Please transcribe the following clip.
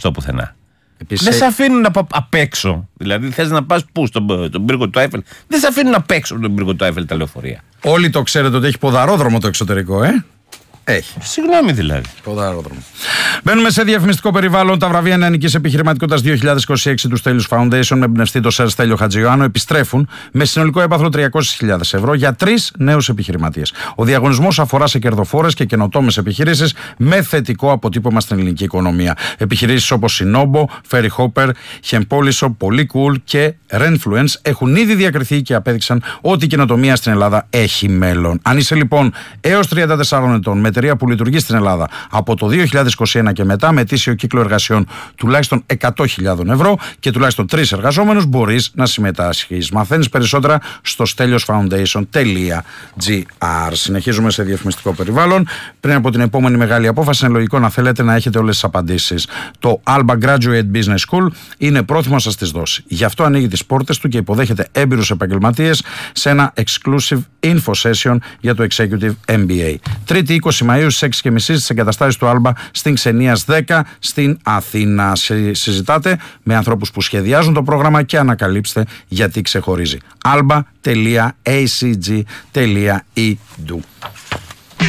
αυτό πουθενά. Επίσης, δεν σε αφήνουν απ' έξω. Δηλαδή, θες να πας πού, στον πύργο του Άιφελ. Δεν σε αφήνουν απ' έξω τον πύργο του Άιφελ τα λεωφορεία. Όλοι το ξέρετε ότι έχει ποδαρόδρομο το εξωτερικό, Έχει. Συγγνώμη δηλαδή. Ποδαρόδρομο. Μπαίνουμε σε διαφημιστικό περιβάλλον. Τα βραβεία Νεανικής Επιχειρηματικότητας 2026 του Στέλιους Foundation με εμπνευστή το Σερ Στέλιο Χατζιωάννου επιστρέφουν με συνολικό έπαθλο 300.000 ευρώ για 3 νέους επιχειρηματίες. Ο διαγωνισμός αφορά σε κερδοφόρες και καινοτόμες επιχειρήσεις με θετικό αποτύπωμα στην ελληνική οικονομία. Επιχειρήσεις όπως Sinobo, Ferry Hopper, Hempoliso, Polycool και Renfluence έχουν ήδη διακριθεί και απέδειξαν ότι η καινοτομία στην Ελλάδα έχει μέλλον. Αν είσαι λοιπόν έως 34 ετών με εταιρεία που λειτουργεί στην Ελλάδα από το 2021 και μετά με ετήσιο κύκλο εργασιών τουλάχιστον 100.000 ευρώ και τουλάχιστον 3 εργαζόμενους μπορείς να συμμετάσχεις. Μαθαίνεις περισσότερα στο steliosfoundation.gr. Συνεχίζουμε σε διαφημιστικό περιβάλλον. Πριν από την επόμενη μεγάλη απόφαση είναι λογικό να θέλετε να έχετε όλες τις απαντήσεις. Το Alba Graduate Business School είναι πρόθυμο να σας τις δώσει. Γι' αυτό ανοίγει τις πόρτες του και υποδέχεται έμπειρους επαγγελματίες σε ένα exclusive info session για το Executive MBA. 3η 20 Μαΐου στις 6.30 στις εγκαταστάσεις του Alba στην Ξενίας 10 στην Αθήνα. Συζητάτε με ανθρώπους που σχεδιάζουν το πρόγραμμα και ανακαλύψτε γιατί ξεχωρίζει. alba.acg.edu.